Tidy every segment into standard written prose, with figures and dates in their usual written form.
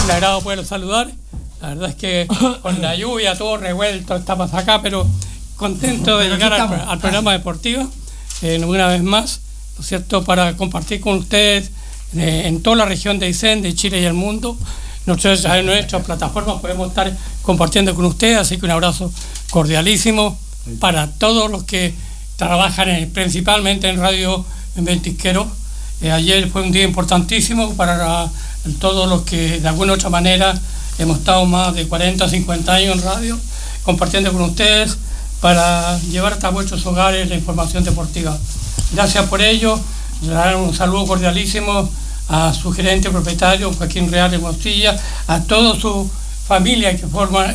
un agrado poderlos saludar. La verdad es que con la lluvia todo revuelto estamos acá, pero contento de llegar al programa deportivo una vez más, ¿no es cierto?, para compartir con ustedes en toda la región de Aysén, de Chile y el mundo. Nosotros en nuestras plataformas podemos estar compartiendo con ustedes, así que un abrazo cordialísimo para todos los que trabajan principalmente en Radio Ventisquero. Ayer fue un día importantísimo para todos los que de alguna u otra manera hemos estado más de 40, 50 años en radio, compartiendo con ustedes para llevar hasta vuestros hogares la información deportiva. Gracias por ello. Le daré un saludo cordialísimo a su gerente propietario, Joaquín Real de Mostilla, a toda su familia que forma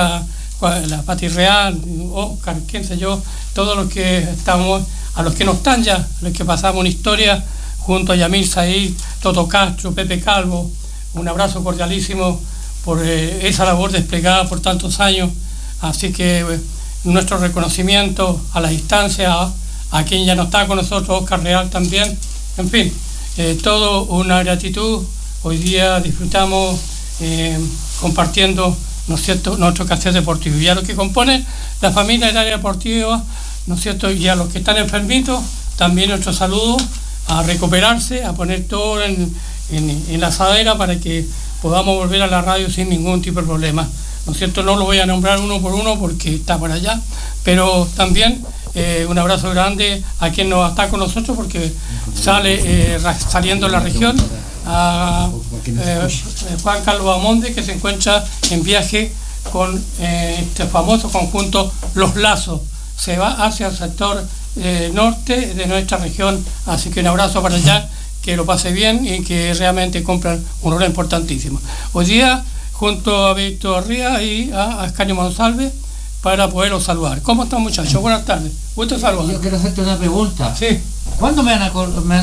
la Pati Real, Oscar, quién sé yo, todos los que estamos, a los que no están ya, a los que pasamos una historia junto a Yamil Said, Toto Castro, Pepe Calvo. Un abrazo cordialísimo por esa labor desplegada por tantos años. Así que nuestro reconocimiento a la distancia, a quien ya no está con nosotros, Oscar Real también. En fin, todo una gratitud. Hoy día disfrutamos compartiendo, ¿no es cierto?, nuestro quehacer deportivo. Y a los que componen la familia del área deportiva, ¿no es cierto?, y a los que están enfermitos, también nuestro saludo, a recuperarse, a poner todo en la asadera para que podamos volver a la radio sin ningún tipo de problema. ¿No es cierto? No lo voy a nombrar uno por uno porque está por allá, pero también un abrazo grande a quien no está con nosotros porque saliendo de la región, a Juan Carlos Amonde, que se encuentra en viaje con este famoso conjunto Los Lazos. Se va hacia el sector norte de nuestra región, así que un abrazo para allá, que lo pase bien y que realmente cumplan un rol importantísimo. Hoy día, junto a Víctor Rías y a Ascanio Monsalve, para poderlos saludar. ¿Cómo están, muchachos? Buenas tardes. Gusto saludar. Yo quiero hacerte una pregunta. Sí. ¿Cuándo me van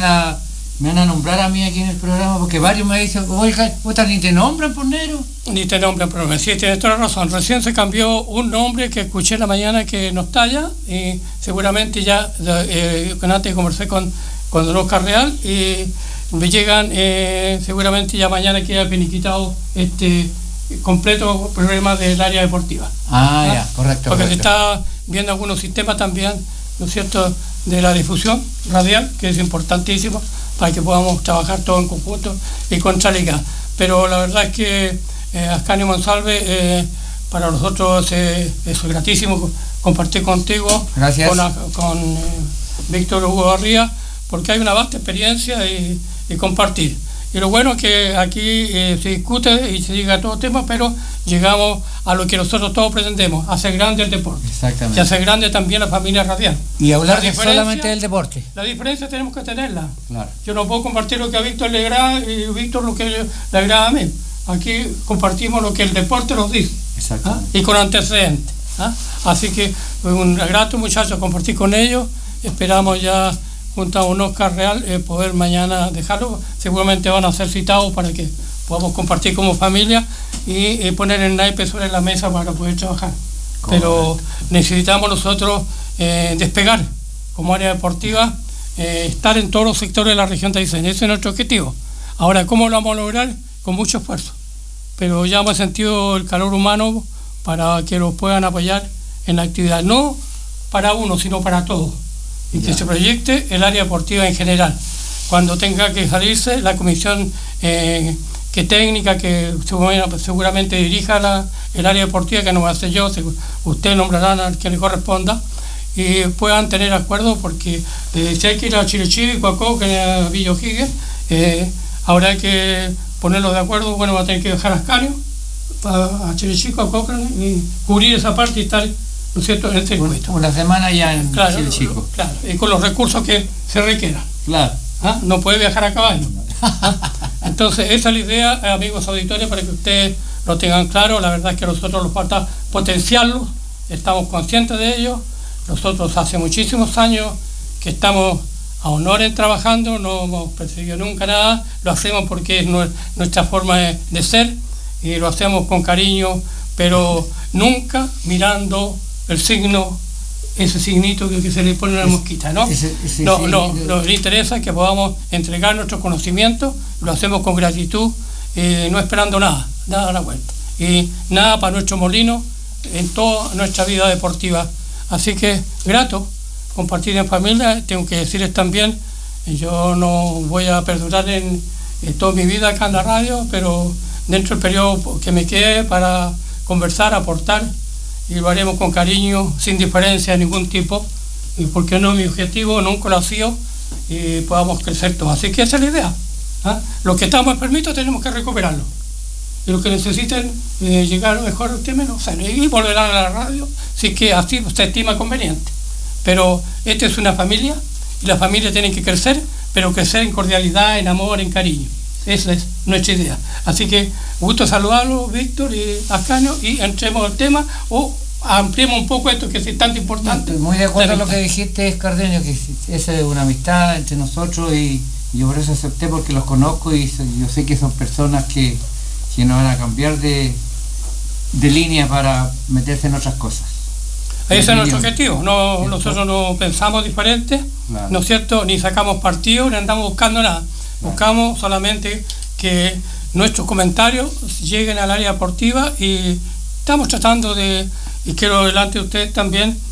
a nombrar a mí aquí en el programa? Porque varios me dicen, oiga, ni te nombran por negro. Ni te nombran por negro. Sí, tienes toda la razón. Recién se cambió un nombre que escuché en la mañana que no está ya, y seguramente ya, antes conversé con don Oscar Real, y me llegan seguramente ya mañana queda finiquitado este completo problema del área deportiva. Ya, correcto. Porque se está viendo algunos sistemas también, ¿no es cierto?, de la difusión radial, que es importantísimo para que podamos trabajar todos en conjunto y con Chalica. Pero la verdad es que Ascanio Monsalve, para nosotros es gratísimo compartir contigo. Gracias. Con Víctor Hugo Barría, porque hay una vasta experiencia y compartir. Y lo bueno es que aquí se discute y se diga todo tema, pero llegamos a lo que nosotros todos pretendemos, hacer grande el deporte. Exactamente. Y hacer grande también la familia radial. Y hablar solamente del deporte. La diferencia tenemos que tenerla. Claro. Yo no puedo compartir lo que a Víctor le agrada y Víctor lo que le agrada a mí. Aquí compartimos lo que el deporte nos dice. Exactamente. Y con antecedentes. Así que un grato, muchachos, compartir con ellos. Esperamos ya, junto a un Oscar Real, poder mañana dejarlo. Seguramente van a ser citados para que podamos compartir como familia y poner el naipe sobre la mesa para poder trabajar. Pero necesitamos nosotros despegar como área deportiva, estar en todos los sectores de la región de Aysén. Ese es nuestro objetivo. Ahora, ¿cómo lo vamos a lograr? Con mucho esfuerzo. Pero ya hemos sentido el calor humano para que los puedan apoyar en la actividad. No para uno, sino para todos. Y que se proyecte el área deportiva en general. Cuando tenga que salirse, la comisión que técnica, que seguramente dirija el área deportiva, que no va a ser yo, usted nombrarán al que le corresponda, y puedan tener acuerdo, porque si hay que ir a Chirichí, Coacó, que a Villa O'Higgins, habrá que ponerlos de acuerdo. Bueno, va a tener que dejar a Ascanio, a Chirichí, Coacó, y cubrir esa parte y estar, ¿no es cierto?, en el circuito. Una semana ya en Chile Chico. Claro, y con los recursos que se requieran. Claro. No puede viajar a caballo. Entonces, esa es la idea, amigos auditores, para que ustedes lo tengan claro. La verdad es que a nosotros nos falta potenciarlos, estamos conscientes de ello. Nosotros hace muchísimos años que estamos a honores trabajando, no hemos perseguido nunca nada, lo hacemos porque es nuestra forma de ser y lo hacemos con cariño, pero nunca mirando el signo, ese signito que se le pone a la mosquita, ¿no? Nos interesa que podamos entregar nuestros conocimientos, lo hacemos con gratitud, no esperando nada. da la vuelta. Y nada para nuestro Molino en toda nuestra vida deportiva. Así que grato compartir en familia. Tengo que decirles también, yo no voy a perdurar en toda mi vida acá en la radio, pero dentro del periodo que me quede para conversar, aportar, y lo haremos con cariño, sin diferencia de ningún tipo, y porque no, mi objetivo nunca lo ha sido, y podamos crecer todos. Así que esa es la idea. Los que estamos en permiso tenemos que recuperarlo, y los que necesiten llegar mejor al tema, no sé, y volverán a la radio si es que así se estima conveniente. Pero esta es una familia, y las familias tienen que crecer, pero crecer en cordialidad, en amor, en cariño. Esa es nuestra idea. Así que gusto saludarlos, Víctor y Ascanio, y entremos al tema o ampliemos un poco esto que es tanto importante. Estoy muy de acuerdo con lo que dijiste, Cardenio, que esa es una amistad entre nosotros, y yo por eso acepté, porque los conozco y yo sé que son personas que no van a cambiar de línea para meterse en otras cosas. Ese es nuestro objetivo. No, nosotros no pensamos diferente, claro. ¿No es cierto? Ni sacamos partido, ni andamos buscando nada. Claro. Buscamos solamente que nuestros comentarios lleguen al área deportiva, y estamos tratando de, y quiero delante de ustedes también,